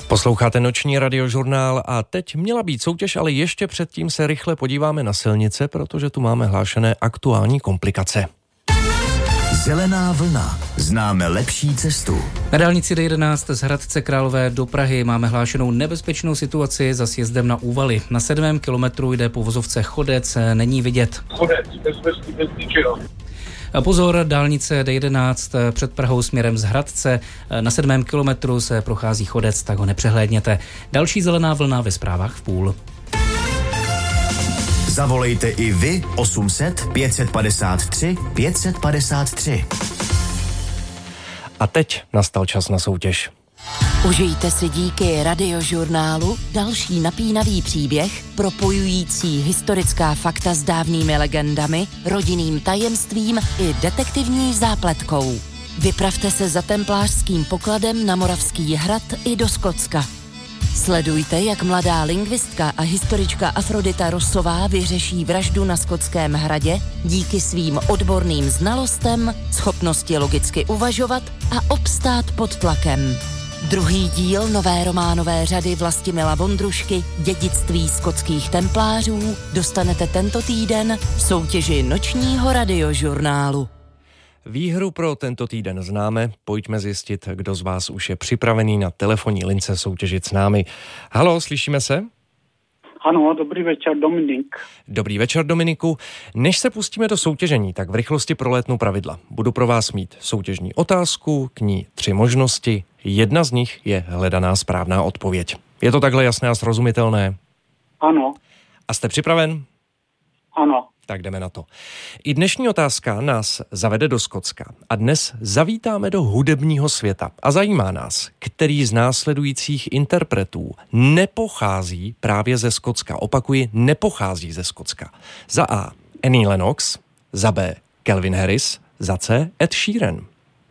Posloucháte noční radiožurnál a teď měla být soutěž, ale ještě předtím se rychle podíváme na silnice, protože tu máme hlášené aktuální komplikace. Zelená vlna. Známe lepší cestu. Na dálnici D11 z Hradce Králové do Prahy máme hlášenou nebezpečnou situaci za sjezdem na Úvaly. Na 7. kilometru jde po vozovce Chodec, není vidět. Chodec, bez ničeho. Pozor, dálnice D11 před Prahou směrem z Hradce. Na 7. kilometru se prochází Chodec, tak ho nepřehlédněte. Další zelená vlna ve zprávách v půl. Zavolejte i vy 800 553 553. A teď nastal čas na soutěž. Užijte si díky radiožurnálu další napínavý příběh, propojující historická fakta s dávnými legendami, rodinným tajemstvím i detektivní zápletkou. Vypravte se za templářským pokladem na Moravský Hrad i do Skotska. Sledujte, jak mladá lingvistka a historička Afrodita Rossová vyřeší vraždu na Skotském hradě díky svým odborným znalostem, schopnosti logicky uvažovat a obstát pod tlakem. Druhý díl nové románové řady Vlastimila Vondrušky Dědictví skotských templářů dostanete tento týden v soutěži nočního radiožurnálu. Výhru pro tento týden známe, pojďme zjistit, kdo z vás už je připravený na telefonní lince soutěžit s námi. Haló, slyšíme se? Ano, dobrý večer, Dominik. Dobrý večer, Dominiku. Než se pustíme do soutěžení, tak v rychlosti prolétnu pravidla. Budu pro vás mít soutěžní otázku, k ní 3 možnosti. Jedna z nich je hledaná správná odpověď. Je to takhle jasné a srozumitelné? Ano. A jste připraven? Ano. Tak jdeme na to. I dnešní otázka nás zavede do Skotska a dnes zavítáme do hudebního světa a zajímá nás, který z následujících interpretů nepochází právě ze Skotska. Opakuji, nepochází ze Skotska. Za A. Annie Lennox, za B. Calvin Harris, za C. Ed Sheeran.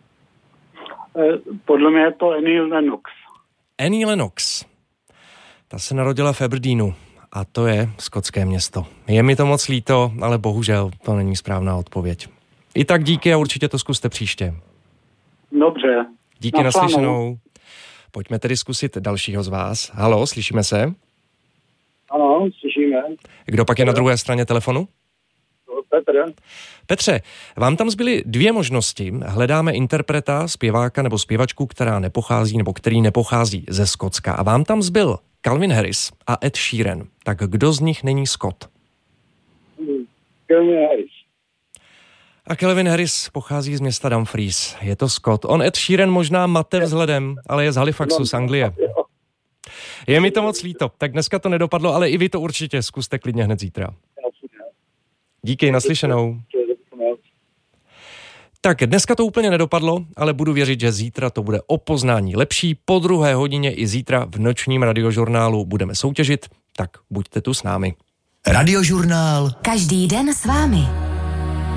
Podle mě je to Annie Lennox. Annie Lennox. Ta se narodila v Aberdeenu. A to je skotské město. Je mi to moc líto, ale bohužel to není správná odpověď. I tak díky a určitě to zkuste příště. Dobře. Díky, naslyšenou. Pojďme tedy zkusit dalšího z vás. Haló, slyšíme se? Ano, slyšíme. Kdo pak je na druhé straně telefonu? Petr. Petře, vám tam zbyly 2 možnosti. Hledáme interpreta, zpěváka nebo zpěvačku, která nepochází nebo který nepochází ze Skotska. A vám tam zbyl Calvin Harris a Ed Sheeran. Tak kdo z nich není Skot? Calvin Harris. A Calvin Harris pochází z města Dumfries. Je to Skot. On Ed Sheeran možná mate vzhledem, ale je z Halifaxu, z Anglie. Je mi to moc líto. Tak dneska to nedopadlo, ale i vy to určitě zkuste klidně hned zítra. Díky, naslyšenou. Tak dneska to úplně nedopadlo, ale budu věřit, že zítra to bude o poznání lepší. Po 2. hodině i zítra v nočním radiožurnálu budeme soutěžit, tak buďte tu s námi. Radiožurnál. Každý den s vámi.